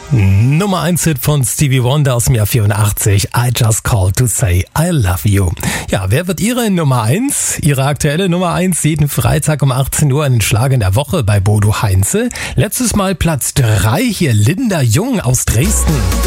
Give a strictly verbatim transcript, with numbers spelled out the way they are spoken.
Nummer eins Hit von Stevie Wonder aus dem Jahr vierundachtzig. I just called to say I love you. Ja, wer wird Ihre Nummer eins? Ihre aktuelle Nummer eins jeden Freitag um achtzehn Uhr in den Schlag in der Woche bei Bodo Heinze. Letztes Mal Platz drei hier Linda Jung aus Dresden.